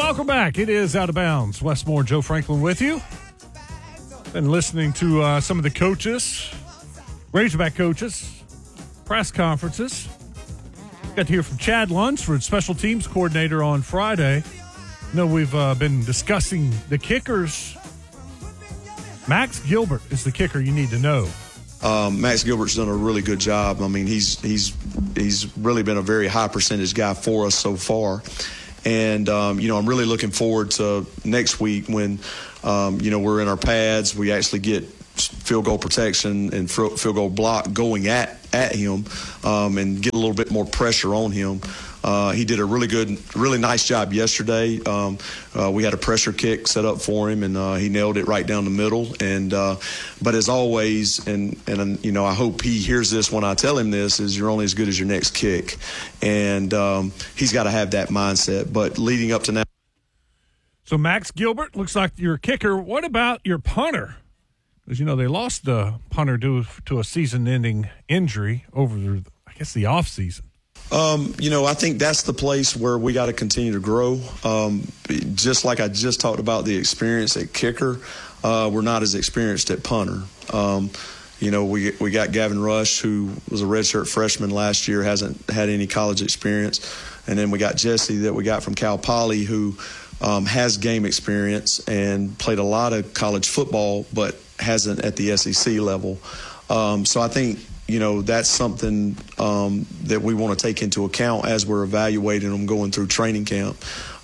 Welcome back. It is Out of Bounds. Westmore, Joe Franklin with you. Been listening to some of the coaches, Razorback coaches, press conferences. Got to hear from Chad Lunsford, special teams coordinator, on Friday. We've been discussing the kickers. Max Gilbert is the kicker you need to know. Max Gilbert's done a really good job. I mean, he's really been a very high percentage guy for us so far. And, I'm really looking forward to next week when, we're in our pads. We actually get field goal protection and field goal block going at him and get a little bit more pressure on him. He did a really nice job yesterday. We had a pressure kick set up for him, and he nailed it right down the middle. And but as always, and I hope he hears this when I tell him this, is you're only as good as your next kick. And he's got to have that mindset. But leading up to now. So Max Gilbert looks like your kicker. What about your punter? Because, they lost the punter due to a season-ending injury over, the offseason. I think that's the place where we got to continue to grow. Just like I just talked about the experience at kicker, we're not as experienced at punter. We got Gavin Rush, who was a redshirt freshman last year, hasn't had any college experience. And then we got Jesse that we got from Cal Poly, who has game experience and played a lot of college football, but hasn't at the SEC level. So I think, that's something that we want to take into account as we're evaluating them going through training camp.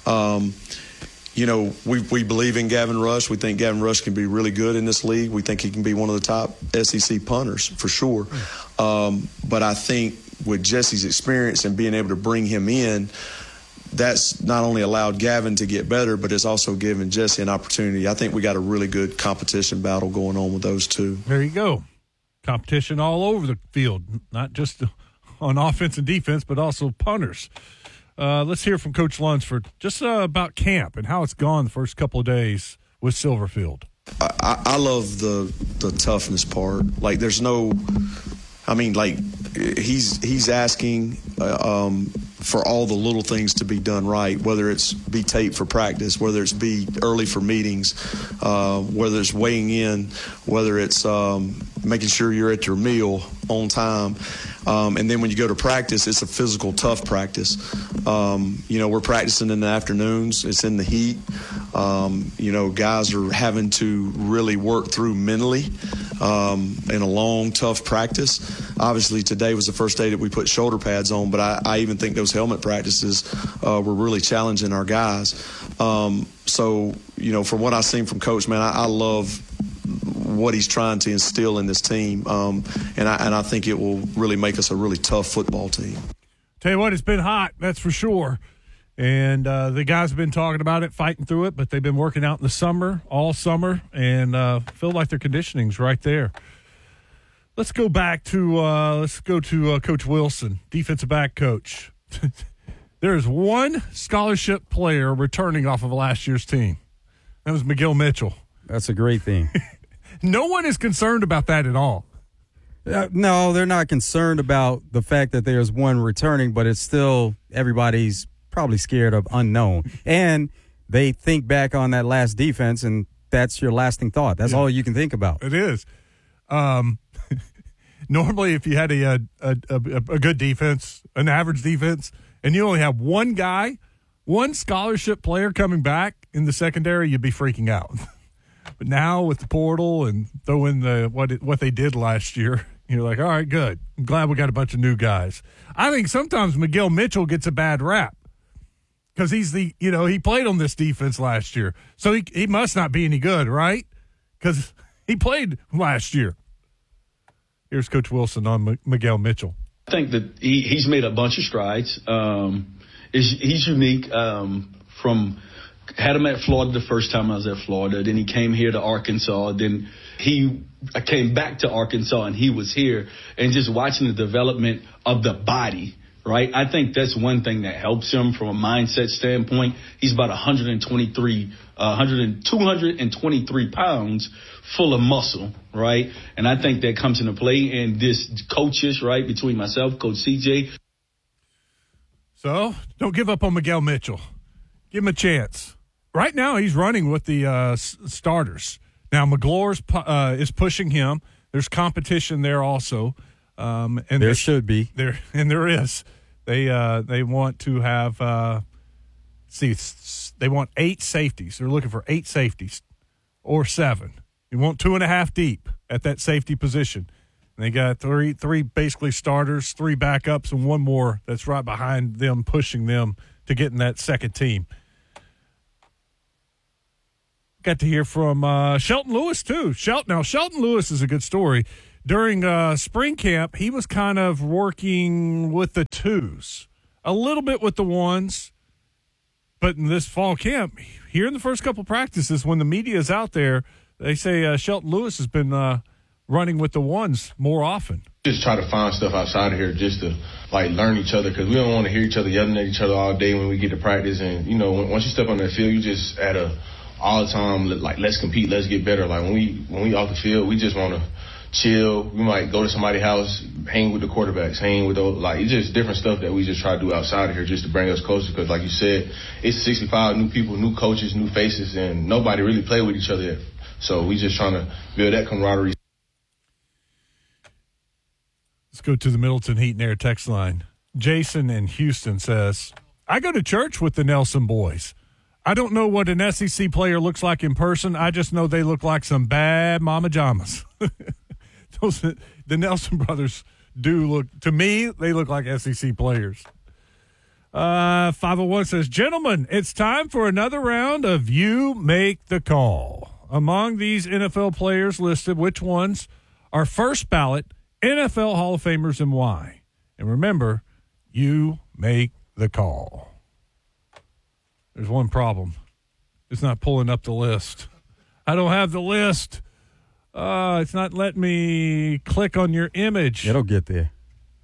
We believe in Gavin Rush. We think Gavin Rush can be really good in this league. We think he can be one of the top SEC punters for sure. But I think with Jesse's experience and being able to bring him in, that's not only allowed Gavin to get better, but it's also given Jesse an opportunity. I think we got a really good competition battle going on with those two. There you go. Competition all over the field, not just on offense and defense, but also punters. Let's hear from Coach Lunsford just about camp and how it's gone the first couple of days with Silverfield. I love the toughness part. Like, there's no – he's asking for all the little things to be done right, whether it's be tape for practice, whether it's be early for meetings, whether it's weighing in, whether it's making sure you're at your meal on time. And then when you go to practice, it's a physical, tough practice. We're practicing in the afternoons. It's in the heat. Guys are having to really work through mentally in a long, tough practice. Obviously, today was the first day that we put shoulder pads on, but I even think those helmet practices were really challenging our guys. From what I've seen from Coach, man, I love what he's trying to instill in this team, and I think it will really make us a really tough football team. Tell you what, it's been hot, that's for sure. And the guys have been talking about it, fighting through it, but they've been working out in the summer, all summer, and feel like their conditioning's right there. Let's go back to Coach Wilson, defensive back coach. There is one scholarship player returning off of last year's team. That was McGill Mitchell. That's a great thing. No one is concerned about that at all. No, they're not concerned about the fact that there's one returning, but it's still everybody's probably scared of unknown. And they think back on that last defense, and that's your lasting thought. That's all you can think about. It is. Normally, if you had a good defense, an average defense, and you only have one guy, one scholarship player coming back in the secondary, you'd be freaking out. But now with the portal and throw in what they did last year, you're like, all right, good. I'm glad we got a bunch of new guys. I think sometimes McGill Mitchell gets a bad rap because he's he played on this defense last year. So he must not be any good, right? Because he played last year. Here's Coach Wilson on Miguel Mitchell. I think that he's made a bunch of strides. He's unique had him at Florida the first time I was at Florida. Then he came here to Arkansas. Then I came back to Arkansas and he was here. And just watching the development of the body, right? I think that's one thing that helps him from a mindset standpoint. He's about 223 pounds full of muscle, right? And I think that comes into play. And this coaches, right, between myself, Coach CJ. So don't give up on Miguel Mitchell. Give him a chance. Right now, he's running with the starters. Now, McGlore's is pushing him. There's competition there also. And there should be. There is. They want to have they want 8 safeties. They're looking for 8 safeties or 7. You want 2.5 deep at that safety position. And they got three basically starters, 3 backups, and 1 more that's right behind them, pushing them to get in that second team. Got to hear from Shelton Lewis, too. Shelton Lewis is a good story. During spring camp, he was kind of working with the 2s, a little bit with the 1s. But in this fall camp, here in the first couple practices, when the media is out there, they say Shelton Lewis has been running with the 1s more often. Just try to find stuff outside of here just to, learn each other, because we don't want to hear each other yelling at each other all day when we get to practice. And, once you step on that field, you just all the time, let's compete, let's get better. When we off the field, we just want to chill. We might go to somebody's house, hang with the quarterbacks, hang with those. It's just different stuff that we just try to do outside of here just to bring us closer. Because, like you said, it's 65 new people, new coaches, new faces, and nobody really play with each other yet. So we just trying to build that camaraderie. Let's go to the Middleton Heat and Air text line. Jason in Houston says, I go to church with the Nelson boys. I don't know what an SEC player looks like in person. I just know they look like some bad mama jamas. The Nelson brothers do look, to me, they look like SEC players. 501 says, gentlemen, it's time for another round of You Make the Call. Among these NFL players listed, which ones are first ballot NFL Hall of Famers and why? And remember, you make the call. There's one problem. It's not pulling up the list. I don't have the list. It's not letting me click on your image. It'll get there.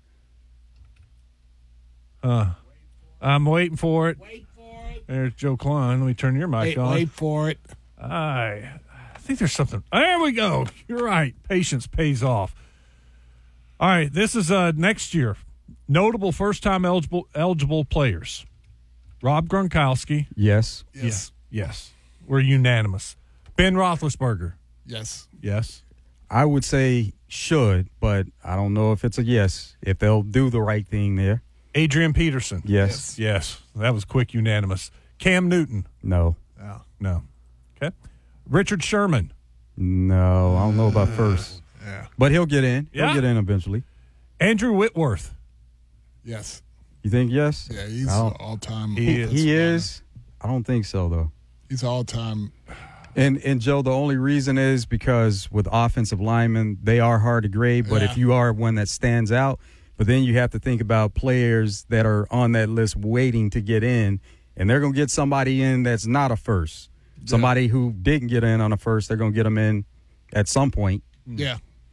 I'm waiting for it. Wait for it. There's Joe Klein. Let me turn your mic on. Wait for it. I think there's something. There we go. You're right. Patience pays off. All right. This is next year. Notable first-time eligible players. Rob Gronkowski. Yes. Yes. We're unanimous. Ben Roethlisberger. Yes. I would say should, but I don't know if it's a yes, if they'll do the right thing there. Adrian Peterson. Yes. That was quick, unanimous. Cam Newton. No. No. Okay. Richard Sherman. No, I don't know about first. Yeah. But he'll get in. Yeah. He'll get in eventually. Andrew Whitworth. Yes. You think yes? Yeah, he's all-time. He is. I don't think so, though. He's all-time. And Joe, the only reason is because with offensive linemen, they are hard to grade. But if you are one that stands out, but then you have to think about players that are on that list waiting to get in, and they're going to get somebody in that's not a first. Somebody who didn't get in on a first, they're going to get them in at some point. Yeah.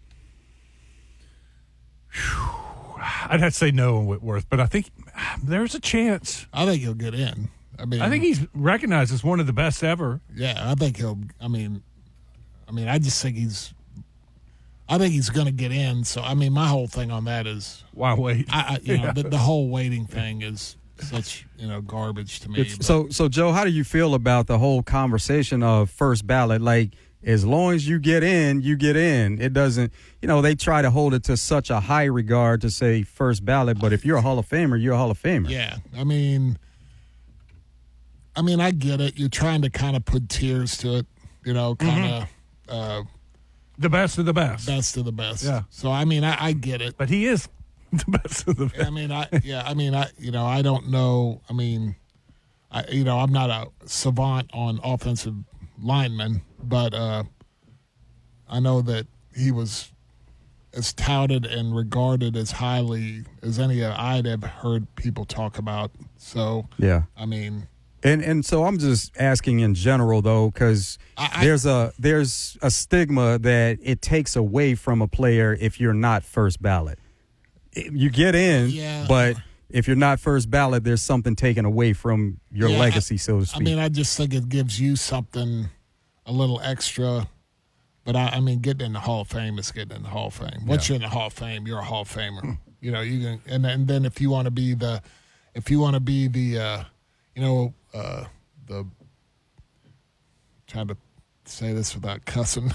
I'd have to say no on Whitworth, but I think there's a chance. I think he'll get in. I think he's recognized as one of the best ever. Yeah, I think he'll. I just think he's. I think he's going to get in. So my whole thing on that is why wait? The whole waiting thing is such garbage to me. So Joe, how do you feel about the whole conversation of first ballot? As long as you get in, you get in. It doesn't, they try to hold it to such a high regard to say first ballot, but if you're a Hall of Famer, you're a Hall of Famer. Yeah. I get it. You're trying to kind of put tiers to it, kind of. The best of the best. Best of the best. Yeah. So, I get it. But he is the best of the best. I don't know. I'm not a savant on offensive linemen, but I know that he was as touted and regarded as highly as any I'd ever heard people talk about. So, yeah. And so I'm just asking in general, though, because there's a stigma that it takes away from a player if you're not first ballot. You get in, but if you're not first ballot, there's something taken away from your legacy, so to speak. I just think it gives you something a little extra. But, getting in the Hall of Fame is getting in the Hall of Fame. Once you're in the Hall of Fame, you're a Hall of Famer. You can, and then if you want to be the trying to say this without cussing.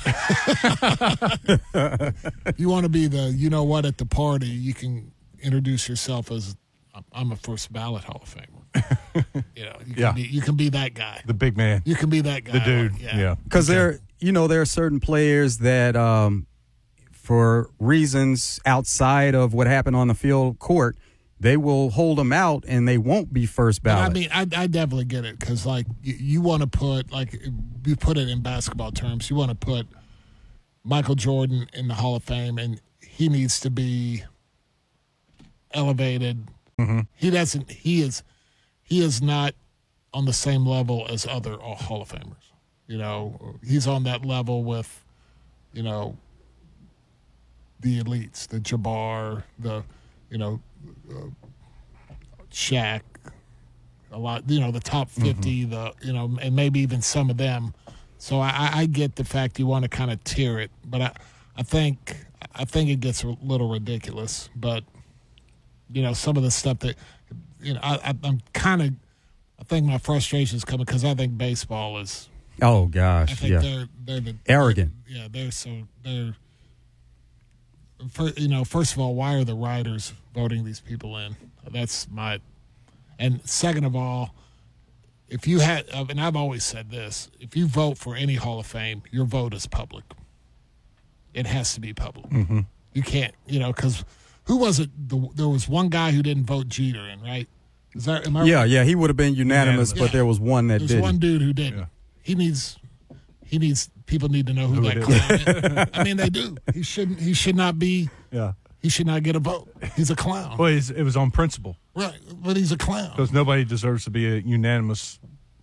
You want to be the you know what at the party. You can introduce yourself as I'm a first ballot Hall of Famer. You can be that guy. The big man. You can be that guy. The dude. Yeah. Because there are certain players that, for reasons outside of what happened on the field court, they will hold them out and they won't be first ballot. I mean, I definitely get it because, like, you want to put, like, you put it in basketball terms, you want to put Michael Jordan in the Hall of Fame, and he needs to be elevated. Mm-hmm. He is not on the same level as other Hall of Famers. You know, he's on that level with, you know, the elites, the Jabbar, the, you know, Shaq, a lot, you know, the top 50, the, you know, and maybe even some of them. So I get the fact you want to kind of tier it, but I think it gets a little ridiculous. But, you know, some of the stuff that, you know, I think my frustration is coming because I think baseball is. Oh gosh, I think they're arrogant. First of all, why are the writers voting these people in? And second of all, if you had, and I've always said this, if you vote for any Hall of Fame, your vote is public. It has to be public. Mm-hmm. You can't, you know, because who was it? There was one guy who didn't vote Jeter in, right? Am I right? Yeah, he would have been unanimous, but there was one that didn't. There's one dude who didn't. Yeah. He needs. People need to know who that clown is. I mean, they do. He should not be. Yeah. He should not get a vote. He's a clown. Well, it was on principle. Right, but he's a clown. Because nobody deserves to be a unanimous.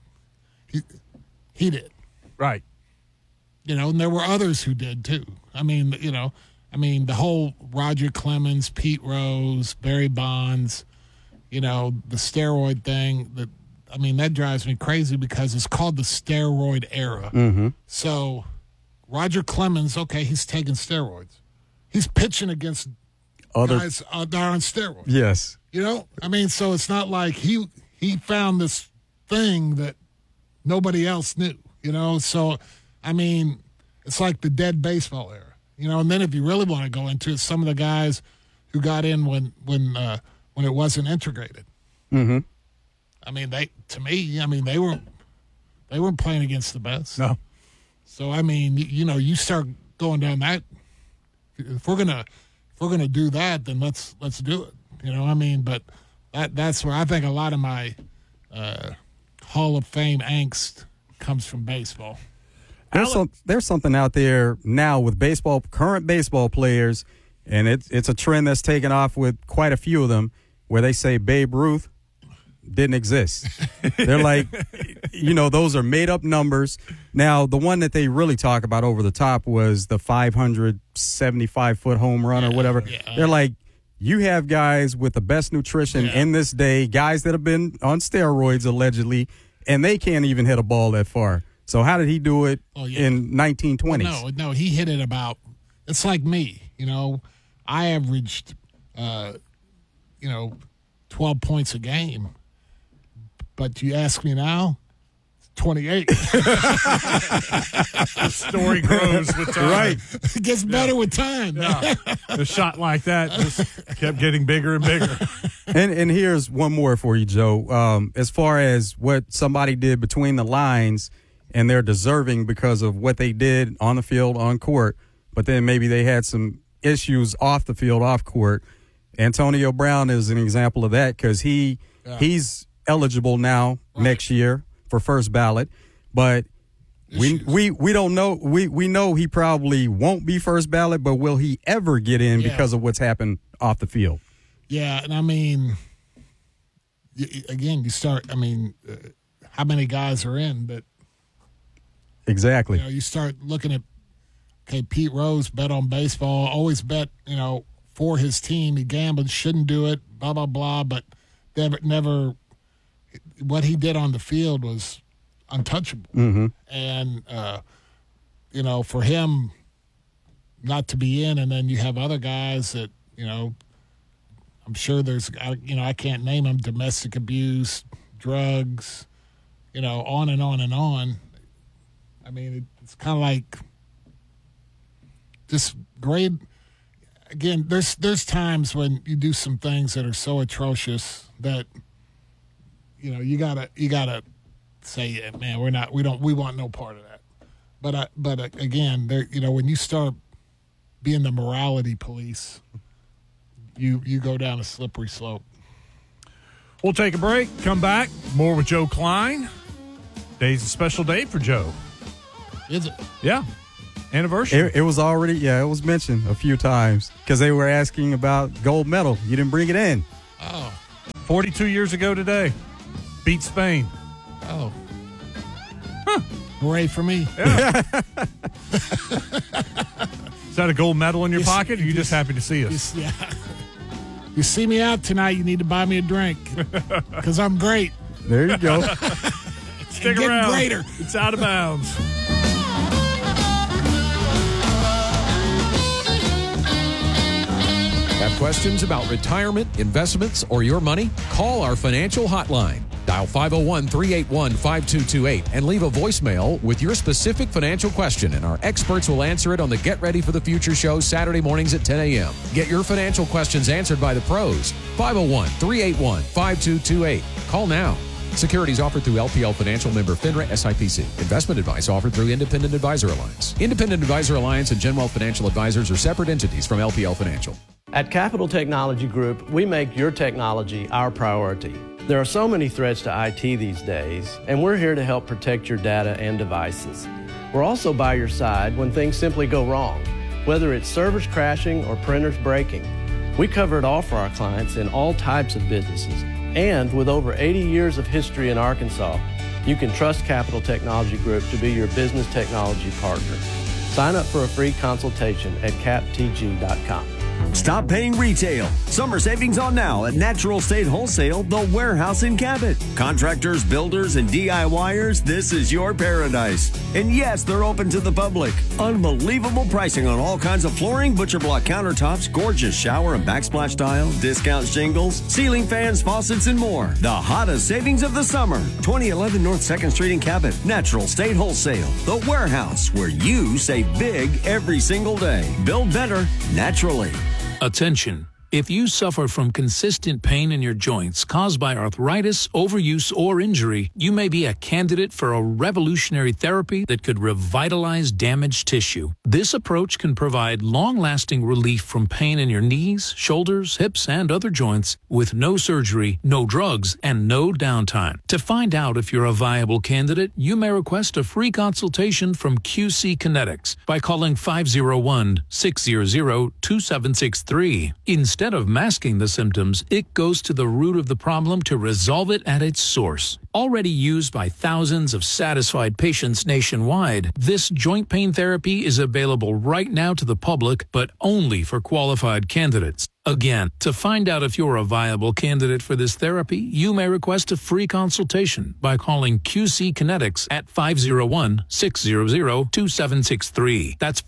He did. Right. You know, and there were others who did too. I mean, the whole Roger Clemens, Pete Rose, Barry Bonds, you know, the steroid thing, that drives me crazy because it's called the steroid era. Mm-hmm. So Roger Clemens, okay, he's taking steroids. He's pitching against Other guys that are on steroids. Yes. You know, I mean, so it's not like he found this thing that nobody else knew, you know? So, I mean, it's like the dead baseball era, you know? And then if you really want to go into it, some of the guys who got in when it wasn't integrated. Mm-hmm. I mean, they weren't playing against the best. No. So, I mean, you know, you start going down that. If we're gonna do that, then let's do it. You know, I mean, but that's where I think a lot of my Hall of Fame angst comes from baseball. There's something out there now with baseball, current baseball players, and it's a trend that's taken off with quite a few of them, where they say Babe Ruth didn't exist. They're like, you know, those are made up numbers. Now, the one that they really talk about over the top was the 575-foot home run or whatever. Yeah. They're like, you have guys with the best nutrition in this day, guys that have been on steroids allegedly, and they can't even hit a ball that far. So how did he do it in 1920s? Well, no, he hit it about. It's like me, you know. I averaged, 12 points a game. But you ask me now, 28. The story grows with time. Right. It gets better with time. Yeah. A shot like that just kept getting bigger and bigger. And here's one more for you, Joe. As far as what somebody did between the lines, and they're deserving because of what they did on the field, on court, but then maybe they had some issues off the field, off court. Antonio Brown is an example of that because he's eligible now next year for first ballot, but we don't know. We know he probably won't be first ballot, but will he ever get in because of what's happened off the field? Yeah, and I mean, again, you start. I mean, how many guys are in that? Exactly. You know, you start looking at. Okay, Pete Rose bet on baseball. Always bet, you know, for his team. He gambled, shouldn't do it. Blah blah blah. But never. What he did on the field was untouchable. Mm-hmm. And, you know, for him not to be in, and then you have other guys that, you know, I'm sure there's, you know, I can't name them, domestic abuse, drugs, on and on and on. I mean, it's kind of like just grade. Again, there's times when you do some things that are so atrocious that you gotta say, yeah, man, we want no part of that. But again, there, when you start being the morality police, you go down a slippery slope. We'll take a break, come back, more with Joe Klein. Today's a special day for Joe. Is it? Yeah. Anniversary. It was already, it was mentioned a few times because they were asking about gold medal. You didn't bring it in. Oh. 42 years ago today. Beat Spain. Oh. Huh. Hooray for me. Yeah. Is that a gold medal in your pocket, or are you just happy to see us? Yeah. You see me out tonight, you need to buy me a drink because I'm great. There you go. Stick around. Greater. It's out of bounds. Have questions about retirement, investments, or your money? Call our financial hotline. Dial 501-381-5228 and leave a voicemail with your specific financial question, and our experts will answer it on the Get Ready for the Future show Saturday mornings at 10 a.m. Get your financial questions answered by the pros. 501-381-5228. Call now. Securities offered through LPL Financial, member FINRA SIPC. Investment advice offered through Independent Advisor Alliance. Independent Advisor Alliance and GenWealth Financial Advisors are separate entities from LPL Financial. At Capital Technology Group, we make your technology our priority. There are so many threats to IT these days, and we're here to help protect your data and devices. We're also by your side when things simply go wrong, whether it's servers crashing or printers breaking. We cover it all for our clients in all types of businesses. And with over 80 years of history in Arkansas, you can trust Capital Technology Group to be your business technology partner. Sign up for a free consultation at captg.com. Stop paying retail. Summer savings on now at Natural State Wholesale, the warehouse in Cabot. Contractors, builders, and DIYers, this is your paradise. And yes, they're open to the public. Unbelievable pricing on all kinds of flooring, butcher block countertops, gorgeous shower and backsplash tile, discount shingles, ceiling fans, faucets, and more. The hottest savings of the summer. 2011 North 2nd Street in Cabot. Natural State Wholesale, the warehouse where you save big every single day. Build better naturally. Attention. If you suffer from consistent pain in your joints caused by arthritis, overuse, or injury, you may be a candidate for a revolutionary therapy that could revitalize damaged tissue. This approach can provide long-lasting relief from pain in your knees, shoulders, hips, and other joints with no surgery, no drugs, and no downtime. To find out if you're a viable candidate, you may request a free consultation from QC Kinetics by calling 501-600-2763. Instead of masking the symptoms, it goes to the root of the problem to resolve it at its source. Already used by thousands of satisfied patients nationwide, this joint pain therapy is available right now to the public, but only for qualified candidates. Again, to find out if you're a viable candidate for this therapy, you may request a free consultation by calling QC Kinetics at 501-600-2763. That's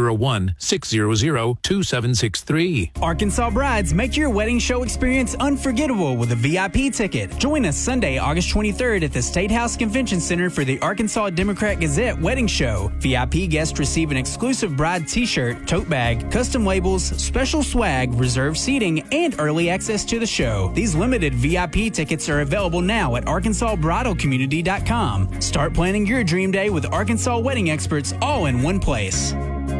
501-600-2763. Arkansas brides, make your wedding show experience unforgettable with a VIP ticket. Join us Sunday, August 23rd at the State House Convention Center for the Arkansas Democrat Gazette Wedding Show. VIP guests receive an exclusive bride t-shirt, tote bag, custom labels, special swag, reserved seating, and early access to the show. These limited VIP tickets are available now at ArkansasBridalCommunity.com. Start planning your dream day with Arkansas wedding experts all in one place.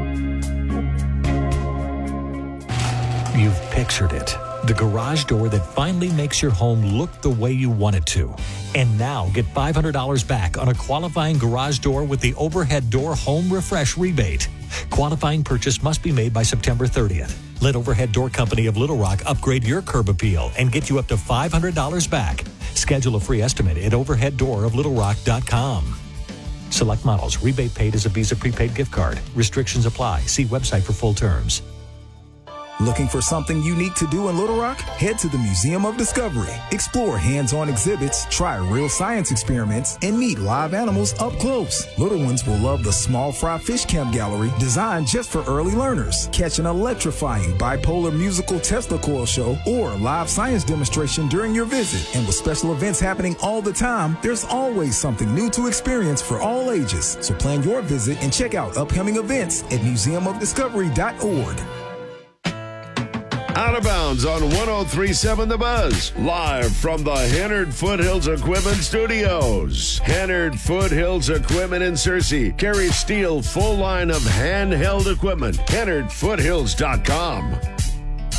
You've pictured it. The garage door that finally makes your home look the way you want it to. And now get $500 back on a qualifying garage door with the Overhead Door Home Refresh rebate. Qualifying purchase must be made by September 30th. Let Overhead Door Company of Little Rock upgrade your curb appeal and get you up to $500 back. Schedule a free estimate at overheaddooroflittlerock.com. Select models. Rebate paid as a Visa prepaid gift card. Restrictions apply. See website for full terms. Looking for something unique to do in Little Rock? Head to the Museum of Discovery. Explore hands-on exhibits, try real science experiments, and meet live animals up close. Little ones will love the Small Fry Fish Camp Gallery, designed just for early learners. Catch an electrifying bipolar musical Tesla coil show or live science demonstration during your visit. And with special events happening all the time, there's always something new to experience for all ages. So plan your visit and check out upcoming events at museumofdiscovery.org. Out of Bounds on 103.7 The Buzz, live from the Hennard Foothills Equipment Studios. Hennard Foothills Equipment in Searcy carries Steel full line of handheld equipment. HennardFoothills.com.